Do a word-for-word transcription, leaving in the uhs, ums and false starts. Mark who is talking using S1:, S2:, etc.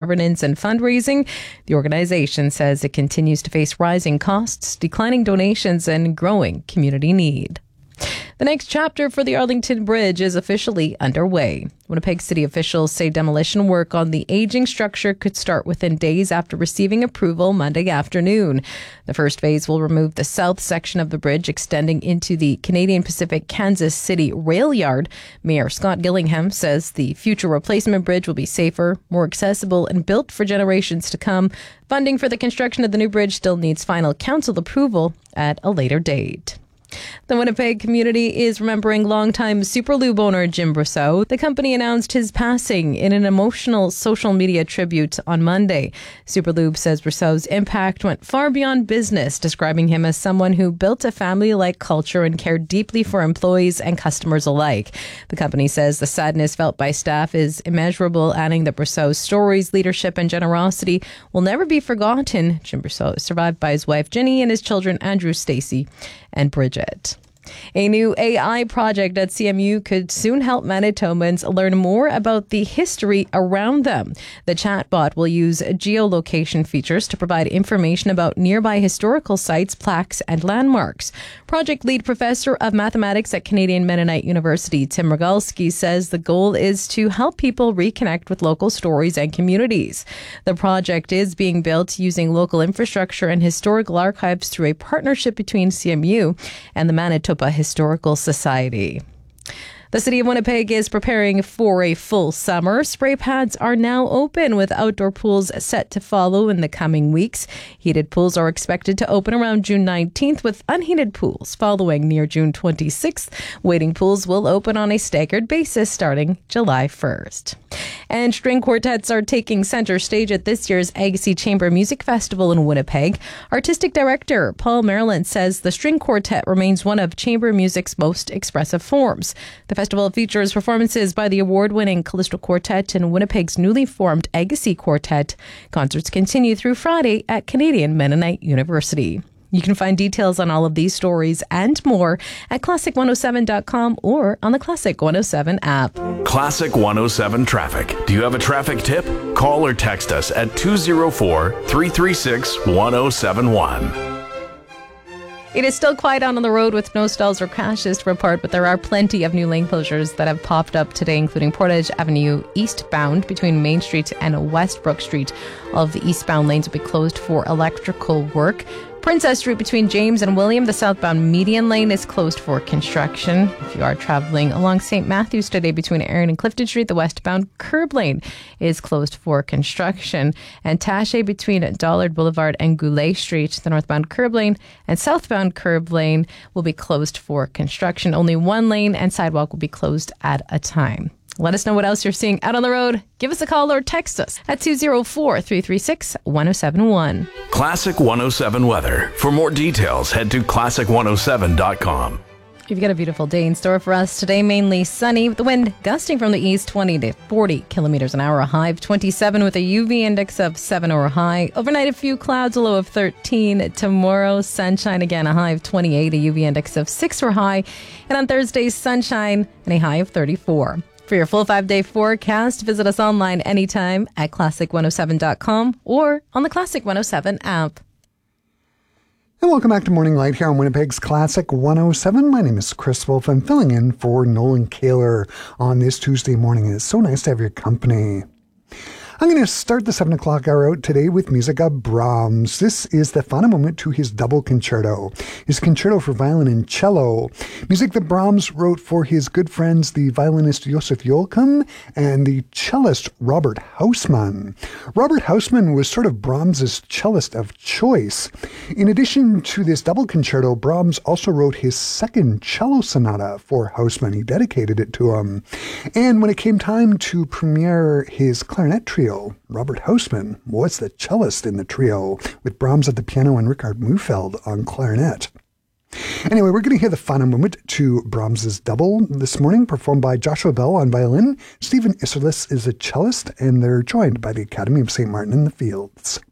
S1: governance and fundraising. The organization says it continues to face rising costs, declining donations, and growing community need. The next chapter for the Arlington Bridge is officially underway. Winnipeg city officials say demolition work on the aging structure could start within days after receiving approval Monday afternoon. The first phase will remove the south section of the bridge extending into the Canadian Pacific Kansas City rail yard. Mayor Scott Gillingham says the future replacement bridge will be safer, more accessible, and built for generations to come. Funding for the construction of the new bridge still needs final council approval at a later date. The Winnipeg community is remembering longtime Superlube owner Jim Brousseau. The company announced his passing in an emotional social media tribute on Monday. Superlube says Brousseau's impact went far beyond business, describing him as someone who built a family-like culture and cared deeply for employees and customers alike. The company says the sadness felt by staff is immeasurable, adding that Brousseau's stories, leadership, and generosity will never be forgotten. Jim Brousseau is survived by his wife Ginny and his children Andrew, Stacy, and Bridget. A new A I project at C M U could soon help Manitobans learn more about the history around them. The chatbot will use geolocation features to provide information about nearby historical sites, plaques, and landmarks. Project lead professor of mathematics at Canadian Mennonite University, Tim Rogalski, says the goal is to help people reconnect with local stories and communities. The project is being built using local infrastructure and historical archives through a partnership between C M U and the Manitoba Historical Society. The City of Winnipeg is preparing for a full summer. Spray pads are now open with outdoor pools set to follow in the coming weeks. Heated pools are expected to open around June nineteenth, with unheated pools following near June twenty-sixth. Waiting pools will open on a staggered basis starting July first. And string quartets are taking center stage at this year's Agassiz Chamber Music Festival in Winnipeg. Artistic director Paul Maryland says the string quartet remains one of chamber music's most expressive forms. The festival features performances by the award-winning Callisto Quartet and Winnipeg's newly formed Agassiz Quartet. Concerts continue through Friday at Canadian Mennonite University. You can find details on all of these stories and more at classic one oh seven dot com or on the Classic one oh seven app.
S2: Classic one oh seven Traffic. Do you have a traffic tip? Call or text us at two oh four, three three six, one oh seven one.
S1: It is still quiet out on the road with no stalls or crashes to report, but there are plenty of new lane closures that have popped up today, including Portage Avenue eastbound between Main Street and Westbrook Street. All of the eastbound lanes will be closed for electrical work. Princess Street between James and William, the southbound median lane is closed for construction. If you are traveling along Saint Matthews today between Erin and Clifton Street, the westbound curb lane is closed for construction. And Taché between Dollard Boulevard and Goulet Street, the northbound curb lane and southbound curb lane will be closed for construction. Only one lane and sidewalk will be closed at a time. Let us know what else you're seeing out on the road. Give us a call or text us at two oh four, three three six, one oh seven one.
S2: Classic one oh seven weather. For more details, head to classic one oh seven dot com.
S1: You've got a beautiful day in store for us today. Mainly sunny with the wind gusting from the east, twenty to forty kilometers an hour. A high of twenty-seven with a U V index of seven or a high. Overnight, a few clouds, a low of thirteen. Tomorrow, sunshine again, a high of twenty-eight, a U V index of six or high. And on Thursday, sunshine and a high of thirty-four. For your full five-day forecast, visit us online anytime at classic one oh seven dot com or on the Classic one oh seven app.
S3: And welcome back to Morning Light here on Winnipeg's Classic one oh seven. My name is Chris Wolf. I'm filling in for Nolan Kaler on this Tuesday morning. It's so nice to have your company. I'm going to start the seven o'clock hour out today with music of Brahms. This is the final moment to his double concerto, his concerto for violin and cello. Music that Brahms wrote for his good friends, the violinist Josef Joachim and the cellist Robert Hausmann. Robert Hausmann was sort of Brahms's cellist of choice. In addition to this double concerto, Brahms also wrote his second cello sonata for Hausmann. He dedicated it to him. And when it came time to premiere his clarinet trio, Robert Hausmann was the cellist in the trio, with Brahms at the piano and Richard Mühlfeld on clarinet. Anyway, we're going to hear the final moment to Brahms's double this morning, performed by Joshua Bell on violin. Stephen Isserlis is a cellist, and they're joined by the Academy of Saint Martin in the Fields.